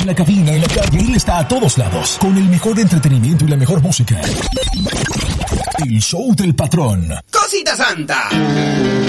la cabina, en la calle, él está a todos lados, con el mejor entretenimiento y la mejor música. El show del patrón. ¡Cosita Santa!